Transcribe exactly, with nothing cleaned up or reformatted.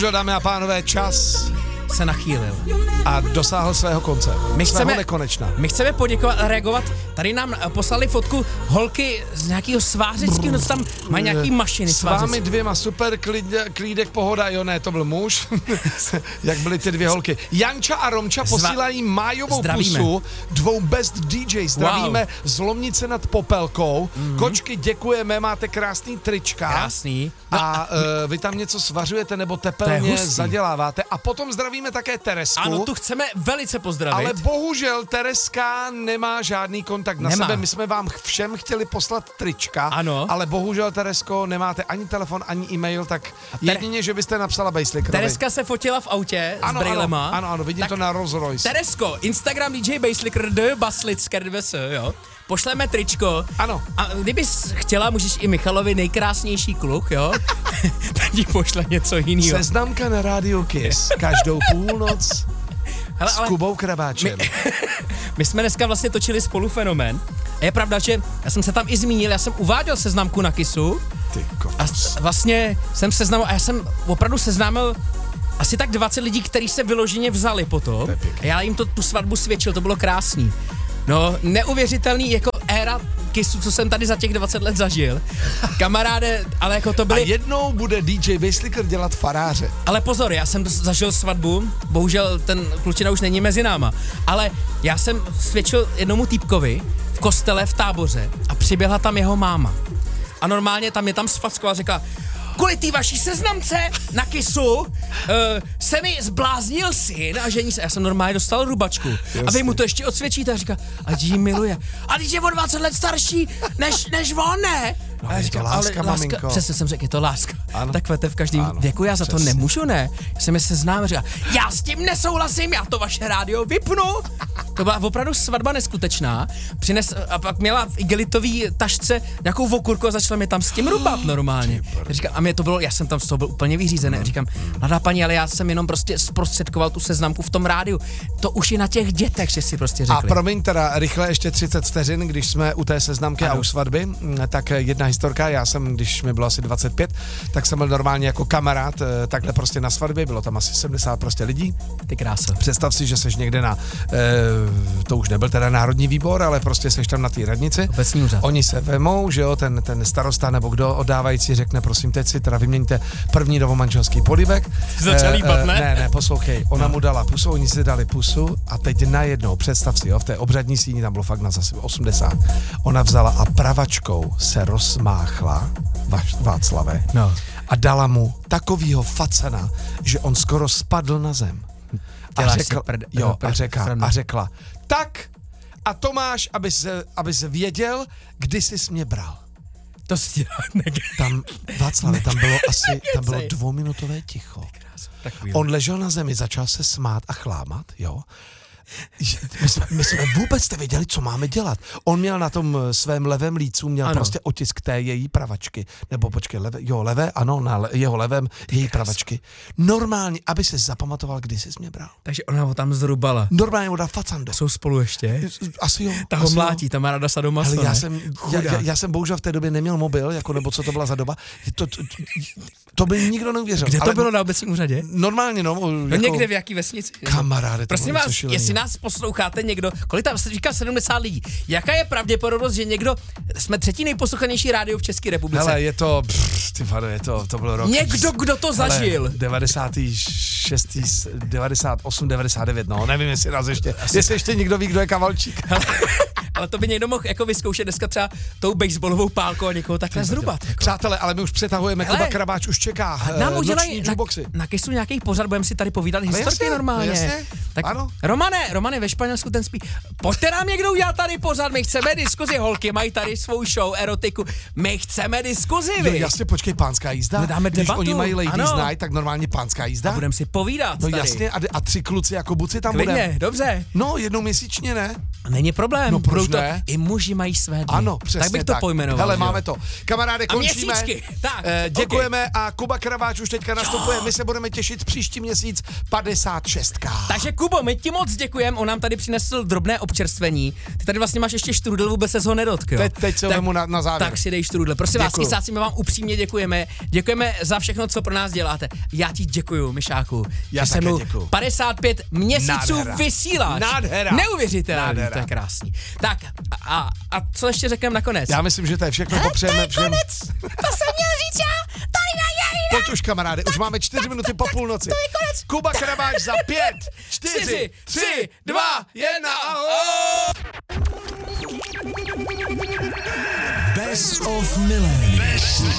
Dámy a pánové, čas se nachýlil. A dosáhl svého konce. My chceme, nekonečna. My chceme poděkovat a reagovat. Tady nám poslali fotku holky z nějakého svářeckého, no tam mají nějaký mašiny. S vámi dvěma super klídek, klídek pohoda, jo ne, to byl muž. Jak byly ty dvě holky. Janča a Romča posílají májovou Zdravíme. pusu dvou best D J. Zdravíme wow. z Lomnice nad Popelkou. Mm-hmm. Kočky, děkujeme, máte krásný trička. Krásný. No, a uh, vy tam něco svařujete nebo tepelně zaděláváte. A potom zdravíme také Teresku. Ano, tu chceme velice pozdravit. Ale bohužel Tereska nemá žádný kontakt na nemá. sebe. My jsme vám všem chtěli poslat trička, ano. ale bohužel, Teresko, nemáte ani telefon, ani e-mail, tak ter- jedině, že byste napsala Baslickerovi. Tereska se fotila v autě ano, s brejlema. Ano, ano, ano, vidím tak to na Rolls Royce. Teresko, Instagram D J Baslicker, D Baslicker, jo. Pošleme tričko. Ano. A kdybys chtěla, můžeš i Michalovi, nejkrásnější kluk, jo? Tak ti pošle něco jiného. Seznamka na Radio Kiss. Každou půlnoc Hele, s Kubou Krabáčem. My, my jsme dneska vlastně točili spolu Fenomén. A je pravda, že já jsem se tam i zmínil, já jsem uváděl seznamku na Kissu. Ty a vlastně jsem seznamil, a já jsem opravdu seznámil asi tak dvacet lidí, kteří se vyloženě vzali potom. A já jim to tu svatbu svědčil, to bylo krásný. No, neuvěřitelný jako éra Kissu, co jsem tady za těch dvacet let zažil. Kamaráde, ale jako to byly... A jednou bude D J Baslicker dělat faráře. Ale pozor, já jsem zažil svatbu, bohužel ten klučina už není mezi náma, ale já jsem svědčil jednomu týpkovi v kostele v Táboře a přiběhla tam jeho máma. A normálně tam je tam sfackovala a řekla: kvůli té vaší seznamce na Kissu uh, se mi zbláznil syn a žení se. Já jsem normálně dostal rubačku. Jasně. A vy mu to ještě odsvědčíte a říká, a jí miluje. A když je o dvacet let starší než, než on, ne? No, a já říkám, láska, ale maminko. Láska, přesně jsem řekl, je to láska. Ano. Tak kvete v každém ano, věku, já za přesně. to nemůžu, ne? Já jsem je seznám, říkal, já s tím nesouhlasím, já to vaše rádio vypnu. To byla opravdu svatba neskutečná. Přines, a pak měla v igelitový tašce nějakou vokurku a začala mi tam s tím rubat normálně. Říkám, a mě to bylo, já jsem tam z toho byl úplně vyřízený. Mm. Říkám, mladá paní, ale já jsem jenom prostě zprostředkoval tu seznamku v tom rádiu. To už je na těch dětech, že si prostě řekli. A promiň teda, rychle ještě třicet vteřin, když jsme u té seznamky ano. a u svatby, tak jedna historka, já jsem, když mi bylo asi dvacet pět, tak jsem byl normálně jako kamarád, takhle prostě na svatbě, bylo tam asi sedmdesát prostě lidí. Ty krása. Představ si, že seš někde na, e, to už nebyl teda národní výbor, ale prostě seš tam na té radnici. Obecní úřad. Oni se vemou, že jo, ten, ten starosta nebo kdo oddávající řekne, prosím, teď si teda vyměňte první novomanželský polibek. Začal líbat, e, e, ne? Ne, ne, poslouchej, ona no. mu dala pusu, oni si dali pusu a teď najednou, představ si, jo, v té obřadní síni tam bylo fakt na zase osmdesát. Ona vzala a pravačkou se rozmáchla, Václave, no. a dala mu takovýho facana, že on skoro spadl na zem. A, řekl, prd, jo, prd, a, řekla, a řekla, tak a Tomáš, aby se, aby se věděl, kdy jsi mě bral. To si tam, Václave, tam bylo asi, tam bylo dvouminutové ticho. On ležel na zemi, začal se smát a chlámat, jo. My jsme, my jsme vůbec nevěděli, co máme dělat. On měl na tom svém levém lícu, měl ano. prostě otisk té její pravačky. Nebo počkej, levé, jo, levé, ano, na le, jeho levém její pravačky. Normálně, aby se zapamatoval, kdy jsi mě bral. Takže ona ho tam zrubala. Normálně ho dá facando. Jsou spolu ještě? Asi jo. Ta ho mlátí, ta má rada sadomaso, já jsem, já, já, já jsem bohužel v té době neměl mobil, jako nebo co to byla za doba. To, to, to, to by nikdo neuvěřil. Kde to ale bylo na obecním úřadě? Normálně, no. no jako, někde v jaký vesnici? Kamaráde, prosím vás, jestli nás posloucháte někdo, kolik tam se říká sedmdesát lidí, jaká je pravděpodobnost, že někdo, jsme třetí nejposlouchanější rádio v České republice. Hele, je to, pff, ty vado, je to, to bylo rok. Někdo, kdo to zažil. Hele, devadesát šest, devadesát osm, devadesát devět, no, nevím, jestli nás ještě, Asi. jestli ještě někdo ví, kdo je Kavalčík. Ale to by někdo mohl jako vyzkoušet dneska třeba tou baseballovou pálkou a někoho takhle zrubat. Jako. Přátelé, ale my už přetahujeme, Kuba Krabáč už čeká. Nám udělají na, na Kissu nějaký pořad, budeme si tady povídat historky normálně. Jasně, tak ano. Romane, Romane, ve Španělsku ten spí. Pojďte nám někdo udělat tady pořad, my chceme diskuzi, holky mají tady svou show, erotiku, my chceme diskuzi, vy. No jasně, počkej, pánská jízda. No dáme Když debatu. oni mají ladies night, tak normálně pánská jízda. A budeme si povídat. No tady. jasně, a, a tři kluci jako buci tam budeme. Klidně, dobře. No, jednou měsíčně, ne? Není problém. No proč to, ne? I muži mají své dny. Ano, přesně tak bych to tak. pojmenoval. Hele, jo? máme to. Kamaráde, končíme. A měsíčky. Tak, eh, děkujeme okay. a a Kuba Kraváč už teďka nastupuje. My se budeme těšit příští měsíc padesát šest. Takže Kubo, my ti moc děkujeme, on nám tady přinesl drobné občerstvení. Ty tady vlastně máš ještě štrudel, vůbec se ho nedotkl. Teď, teď se vemu na, na závěr. Tak si dej štrudel. Prosím vás, kysáci, my vám upřímně děkujeme. Děkujeme za všechno, co pro nás děláte. Já ti děkuju, Myšáku. Já že také se mnou děkuju. padesát pět měsíců Nádhera. vysíláš. Nádhera. Neuvěřitelný, to je krásný. Tak a, a co ještě řekneme nakonec? Já myslím, že to je všechno. Popřejeme všem. Konec. To jsem měl říct já. Tady na Janina. Pojď už, kamaráde, už máme čtyři minuty po půlnoci. To je konec. Kuba Kraváč za pět, čtyři, tři, dva, jedna, ahoj! Best of Milénia.